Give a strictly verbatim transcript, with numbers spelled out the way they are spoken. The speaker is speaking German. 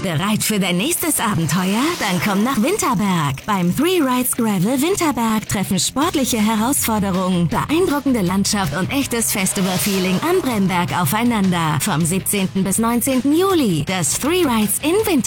Bereit für dein nächstes Abenteuer? Dann komm nach Winterberg. Beim Three Rides Gravel Winterberg treffen sportliche Herausforderungen, beeindruckende Landschaft und echtes Festival-Feeling am Bremberg aufeinander. Vom siebzehnten bis neunzehnten Juli. Das Three Rides in Winterberg.